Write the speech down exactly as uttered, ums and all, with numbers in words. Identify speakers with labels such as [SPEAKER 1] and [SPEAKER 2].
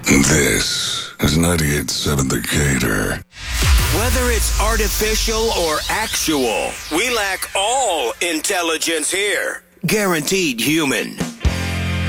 [SPEAKER 1] This is ninety-eight point seven The Gator.
[SPEAKER 2] Whether it's artificial or actual, we lack all intelligence here. Guaranteed human.